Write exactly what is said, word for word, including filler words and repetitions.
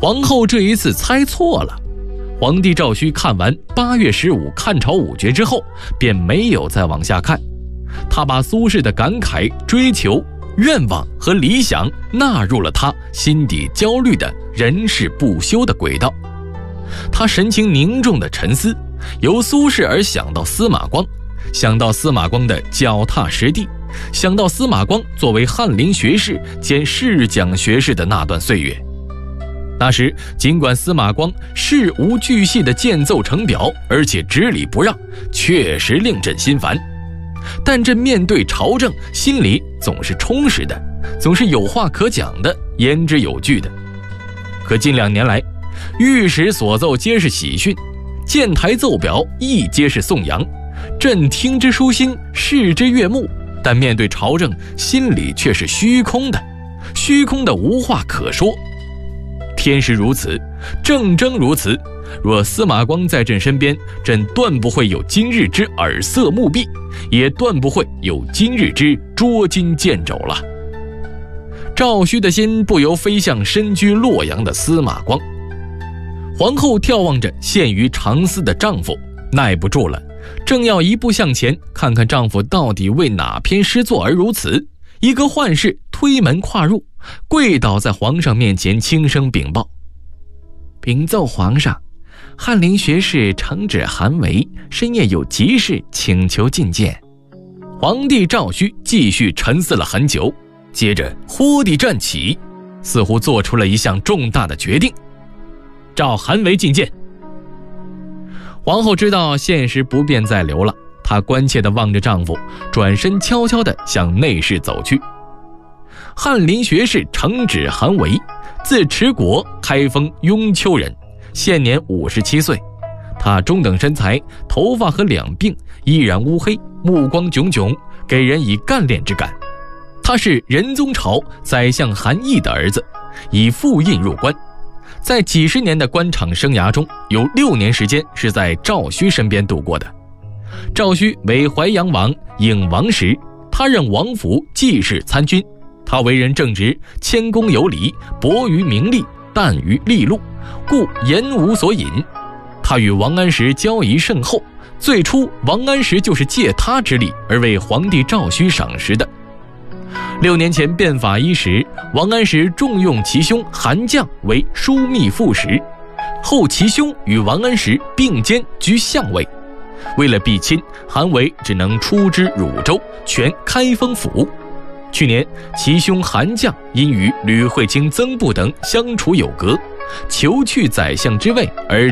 皇后这一次猜错了。皇帝赵顼看完八月十五看朝五绝之后，便没有再往下看。他把苏轼的感慨、追求、愿望和理想纳入了他心底焦虑的人事不休的轨道。他神情凝重的沉思，由苏轼而想到司马光，想到司马光的脚踏实地，想到司马光作为翰林学士兼侍讲学士的那段岁月。那时尽管司马光事无巨细的剑奏成表，而且执礼不让，确实令朕心烦，但朕面对朝政，心里总是充实的，总是有话可讲的，言之有据的。可近两年来，御史所奏皆是喜讯，谏台奏表亦皆是颂扬，朕听之舒心，视之悦目，但面对朝政，心里却是虚空的，虚空的无话可说。天时如此，政争如此，若司马光在朕身边，朕断不会有今日之耳塞目闭，也断不会有今日之捉襟见肘了。赵顼的心不由飞向身居洛阳的司马光。皇后眺望着陷于长思的丈夫，耐不住了，正要一步向前，看看丈夫到底为哪篇诗作而如此，一个宦士推门跨入，跪倒在皇上面前，轻声禀报：禀奏皇上，翰林学士承旨韩维深夜有急事，请求觐见。皇帝赵顼继续沉思了很久，接着忽地站起，似乎做出了一项重大的决定：召韩维觐见。皇后知道现实不便再留了，她关切地望着丈夫，转身悄悄地向内室走去。翰林学士承旨韩维，字持国，开封雍丘人，现年五十七岁。他中等身材，头发和两鬓依然乌黑，目光炯炯，给人以干练之感。他是仁宗朝宰相韩毅的儿子，以父印入关。在几十年的官场生涯中，有六年时间是在赵顼身边度过的。赵顼为淮阳王颖王时，他任王府记事参军。他为人正直，谦恭有礼，薄于名利，淡于利禄，故言无所隐。他与王安石交谊甚厚，最初王安石就是借他之力而为皇帝赵顼赏识的。六年前变法伊始，王安石重用其兄韩绛为枢密副使，后其兄与王安石并肩居相位。为了避亲，韩维只能出知汝州，全开封府。去年其兄韩绛因与吕惠卿、曾布等相处有隔，求去宰相之位而